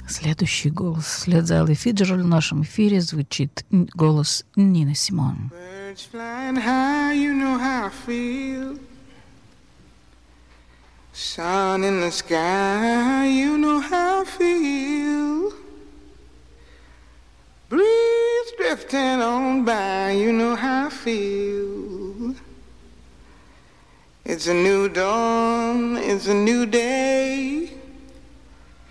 Следующий голос вслед за Эллой Фиджеральд в нашем эфире звучит голос Нины Симон. Birds flying high, you know how I feel. Sun in the sky, you know how I feel. Breeze drifting on by, you know how I feel. It's a new dawn, it's a new day.